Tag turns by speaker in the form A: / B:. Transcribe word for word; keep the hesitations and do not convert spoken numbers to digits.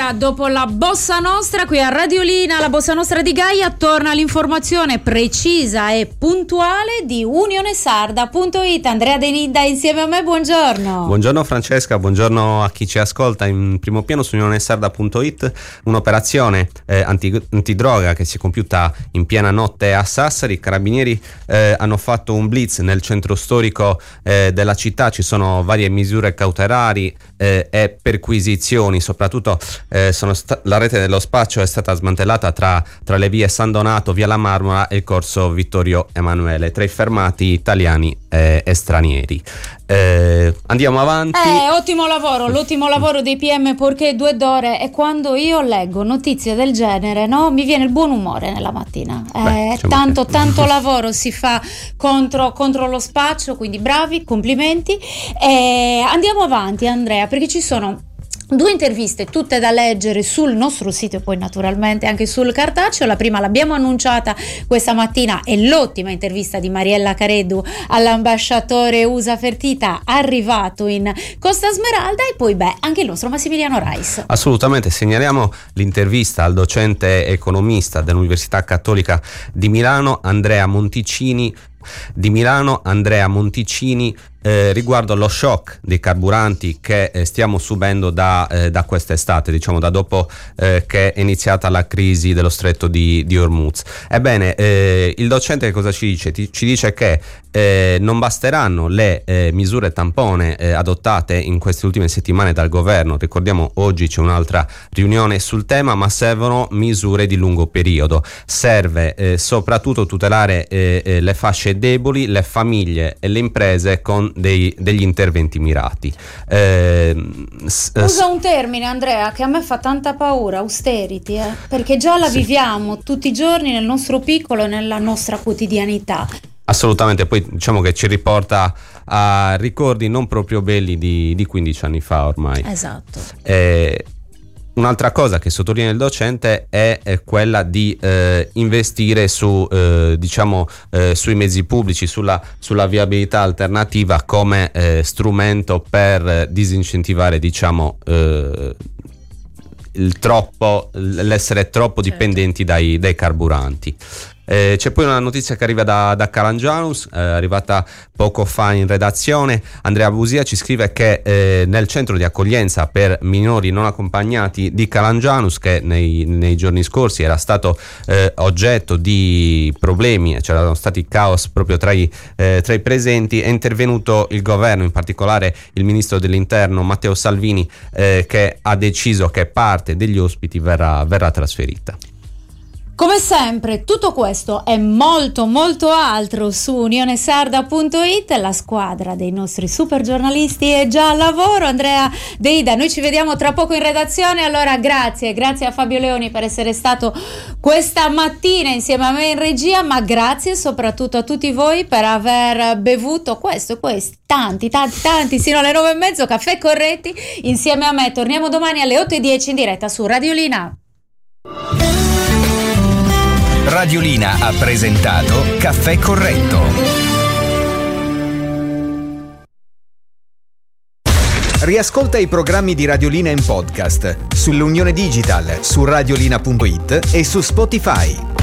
A: Andrea, dopo la Bossa Nostra qui a Radiolina, la Bossa Nostra di Gaia, torna l'informazione precisa e puntuale di unione sarda punto it. Andrea De Nida insieme a me, buongiorno.
B: Buongiorno Francesca, buongiorno a chi ci ascolta. In primo piano su unione sarda punto it un'operazione eh, anti, antidroga che si è compiuta in piena notte a Sassari. I carabinieri eh, hanno fatto un blitz nel centro storico eh, della città, ci sono varie misure cautelari eh, e perquisizioni, soprattutto eh, sono sta- la rete dello spaccio è stata smantellata tra, tra le vie San Donato, via La Marmora e il corso Vittorio Emanuele, tra i fermati italiani eh, e stranieri. Eh, andiamo avanti.
A: Eh, ottimo lavoro, l'ottimo lavoro dei P M Porché due d'ore, e quando io leggo notizie del genere, no, mi viene il buon umore nella mattina. Eh,
B: Beh, diciamo
A: tanto
B: che...
A: tanto lavoro si fa contro, contro lo spaccio, quindi bravi, complimenti. E andiamo avanti, Andrea, perché ci sono due interviste tutte da leggere sul nostro sito e poi naturalmente anche sul cartaceo. La prima l'abbiamo annunciata questa mattina, è l'ottima intervista di Mariella Careddu all'ambasciatore U S A Fertitta arrivato in Costa Smeralda, e poi beh anche il nostro Massimiliano Rais.
B: Assolutamente, segnaliamo l'intervista al docente economista dell'Università Cattolica di Milano Andrea Monticini di Milano Andrea Monticini eh, riguardo allo shock dei carburanti che eh, stiamo subendo da, eh, da quest'estate, diciamo da dopo eh, che è iniziata la crisi dello stretto di, di Hormuz. Ebbene, eh, il docente che cosa ci dice? Ti, ci dice che eh, non basteranno le eh, misure tampone eh, adottate in queste ultime settimane dal governo. Ricordiamo, oggi c'è un'altra riunione sul tema, ma servono misure di lungo periodo. Serve eh, soprattutto tutelare eh, eh, le fasce deboli, le famiglie e le imprese con dei, degli interventi mirati. Eh, s-
A: Usa un termine, Andrea, che a me fa tanta paura, austerity, eh? Perché già la
B: sì.
A: viviamo tutti i giorni nel nostro piccolo e nella nostra quotidianità.
B: Assolutamente, poi diciamo che ci riporta a ricordi non proprio belli di, di quindici anni fa ormai.
A: Esatto.
B: Eh, Un'altra cosa che sottolinea il docente è, è quella di eh, investire su eh, diciamo eh, sui mezzi pubblici, sulla, sulla viabilità alternativa come eh, strumento per disincentivare diciamo eh, il troppo l'essere troppo
A: certo.
B: dipendenti dai, dai carburanti. Eh, c'è poi una notizia che arriva da, da Calangianus, eh, arrivata poco fa in redazione. Andrea Busia ci scrive che eh, nel centro di accoglienza per minori non accompagnati di Calangianus, che nei, nei giorni scorsi era stato eh, oggetto di problemi, c'erano stati caos proprio tra i, eh, tra i presenti, è intervenuto il governo, in particolare il ministro dell'interno Matteo Salvini, eh, che ha deciso che parte degli ospiti verrà, verrà trasferita.
A: Come sempre, tutto questo e molto molto altro su unione sarda punto it. La squadra dei nostri super giornalisti è già al lavoro. Andrea Deida, noi ci vediamo tra poco in redazione, allora grazie, grazie a Fabio Leoni per essere stato questa mattina insieme a me in regia, ma grazie soprattutto a tutti voi per aver bevuto questo e questi, tanti, tanti, tanti, sino alle nove e mezzo, caffè corretti insieme a me. Torniamo domani alle otto e dieci in diretta su Radiolina.
C: Radiolina ha presentato Caffè Corretto. Riascolta i programmi di Radiolina in podcast sull'Unione Digital, su radiolina punto it e su Spotify.